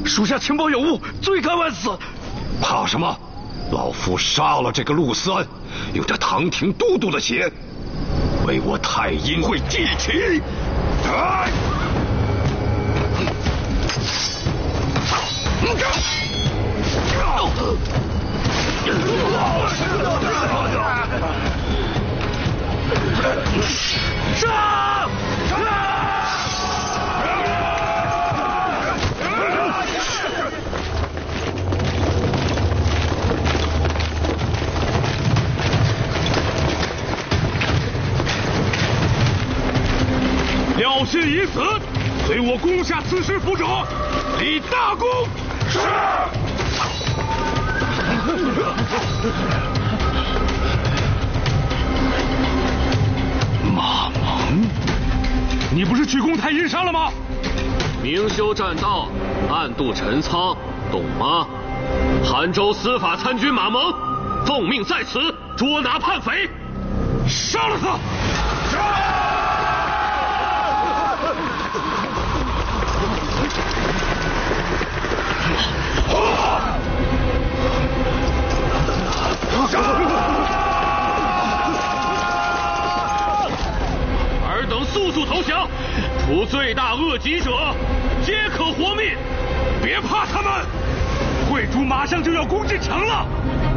属下情报有误，罪该万死。 怕什么？老夫杀了这个陆思安，用这唐廷都督的血，为我太阴会记起。 上！廖信已死，随我攻下此时府者，立大功。是。马蒙，你不是去攻太阴山了吗？ 明修栈道，暗度陈仓，懂吗？韩州司法参军马蒙，奉命在此捉拿叛匪， 杀了他！ 尔等速速投降，除罪大恶极者，皆可活命。 别怕他们，贵主马上就要攻进城了。